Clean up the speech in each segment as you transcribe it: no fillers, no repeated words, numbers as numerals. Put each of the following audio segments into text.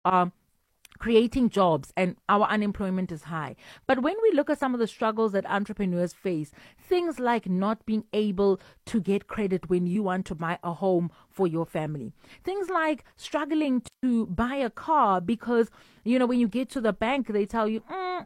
are creating jobs and our unemployment is high. But when we look at some of the struggles that entrepreneurs face, things like not being able to get credit when you want to buy a home for your family, things like struggling to buy a car because, when you get to the bank, they tell you,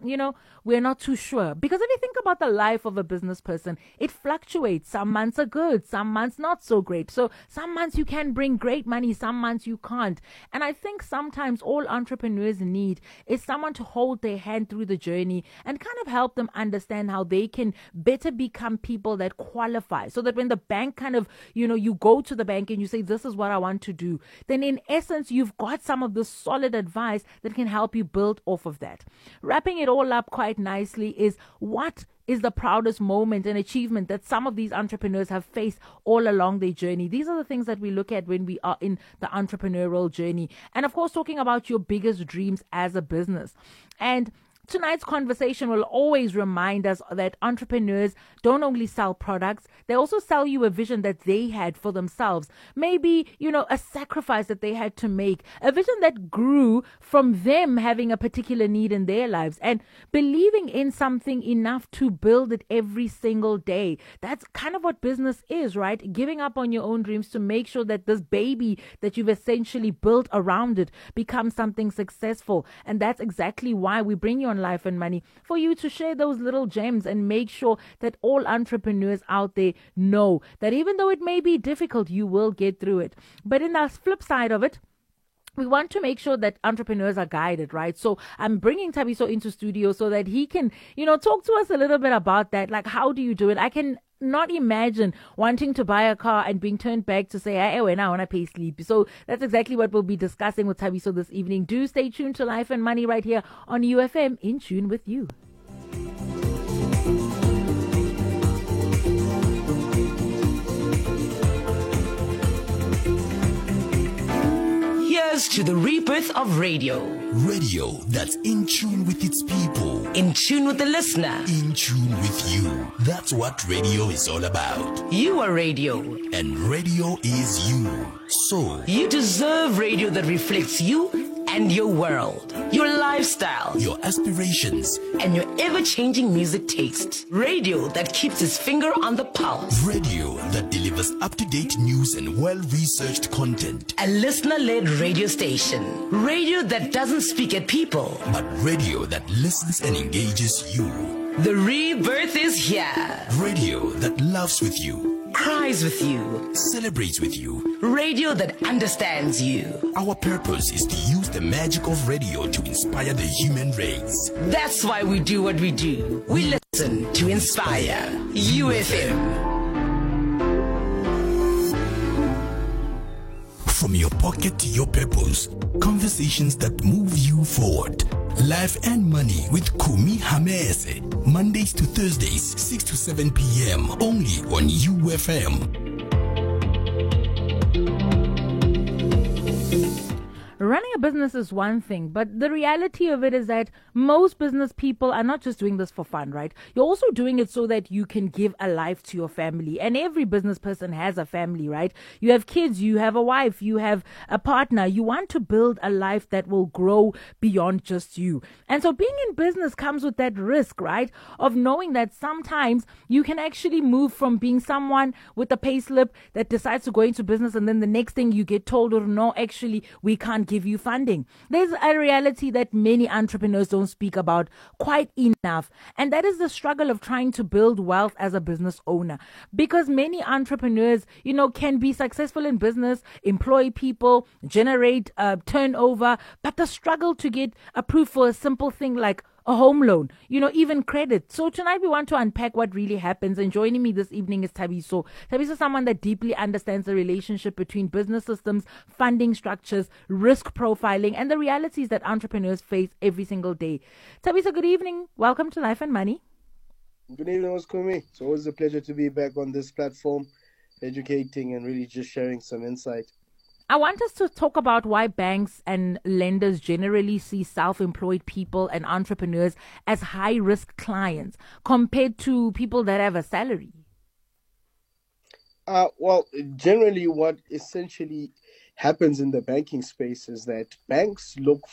we're not too sure. Because if you think about the life of a business person, it fluctuates. Some months are good, some months not so great. So some months you can bring great money, some months you can't. And I think sometimes all entrepreneurs need is someone to hold their hand through the journey and kind of help them understand how they can better become people that qualify, so that when the bank kind of, you go to the bank and you say, this is what I want to do, then in essence, you've got some of the solid advice that can help you build off of that. Wrapping it all up quite nicely is, what is the proudest moment and achievement that some of these entrepreneurs have faced all along their journey? These are the things that we look at when we are in the entrepreneurial journey. And of course, talking about your biggest dreams as a business. And tonight's conversation will always remind us that entrepreneurs don't only sell products, they also sell you a vision that they had for themselves. Maybe, a sacrifice that they had to make, a vision that grew from them having a particular need in their lives and believing in something enough to build it every single day. That's kind of what business is, right? Giving up on your own dreams to make sure that this baby that you've essentially built around it becomes something successful. And that's exactly why we bring you on Life and Money, for you to share those little gems and make sure that all entrepreneurs out there know that even though it may be difficult, you will get through it. But in the flip side of it, we want to make sure that entrepreneurs are guided, right? So I'm bringing Thabiso into studio so that he can, talk to us a little bit about that. Like, how do you do it? I can not imagine wanting to buy a car and being turned back to say, hey, when I want to pay sleep. So that's exactly what we'll be discussing with Thabiso this evening. Do stay tuned to Life and Money right here on UFM, in tune with you. Here's to the rebirth of radio. Radio that's in tune with its people. In tune with the listener. In tune with you. That's what radio is all about. You are radio. And radio is you. So you deserve radio that reflects you and your world, your lifestyle, your aspirations, and your ever-changing music taste. Radio that keeps its finger on the pulse. Radio that delivers up-to-date news and well-researched content. A listener-led radio station. Radio that doesn't speak at people, but radio that listens and engages you. The rebirth is here. Radio that loves with you, cries with you, celebrates with you. Radio that understands you. Our purpose is to use the magic of radio to inspire the human race. That's why we do what we do. We listen to inspire. UFM. From your pocket to your purpose, conversations that move you forward. Life and Money with Kumi Hamese, Mondays to Thursdays, 6 to 7 p.m. only on UFM. Running a business is one thing, but the reality of it is that most business people are not just doing this for fun, right? You're also doing it so that you can give a life to your family. And every business person has a family, right? You have kids, you have a wife, you have a partner. You want to build a life that will grow beyond just you. And so being in business comes with that risk, right? Of knowing that sometimes you can actually move from being someone with a pay slip that decides to go into business, and then the next thing you get told, or no, actually, we can't give you funding. There's a reality that many entrepreneurs don't speak about quite enough, and that is the struggle of trying to build wealth as a business owner. Because many entrepreneurs, can be successful in business, employ people, generate turnover, but the struggle to get approved for a simple thing like a home loan, even credit. So tonight we want to unpack what really happens. And joining me this evening is Thabiso. Thabiso is someone that deeply understands the relationship between business systems, funding structures, risk profiling, and the realities that entrepreneurs face every single day. Thabiso, good evening. Welcome to Life and Money. Good evening, Oskumi. It's always a pleasure to be back on this platform, educating and really just sharing some insight. I want us to talk about why banks and lenders generally see self-employed people and entrepreneurs as high-risk clients compared to people that have a salary. Well, generally what essentially happens in the banking space is that banks look